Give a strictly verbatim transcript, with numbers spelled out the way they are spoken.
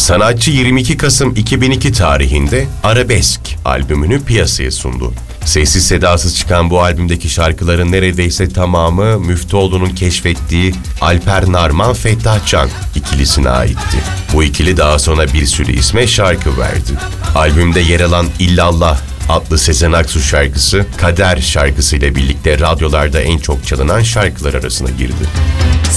Sanatçı yirmi iki Kasım iki bin iki tarihinde Arabesk albümünü piyasaya sundu. Sessiz sedasız çıkan bu albümdeki şarkıların neredeyse tamamı Müftüoğlu'nun keşfettiği Alper Narman Fettah Can ikilisine aitti. Bu ikili daha sonra bir sürü isme şarkı verdi. Albümde yer alan İllallah adlı Sezen Aksu şarkısı, Kader şarkısıyla birlikte radyolarda en çok çalınan şarkılar arasına girdi.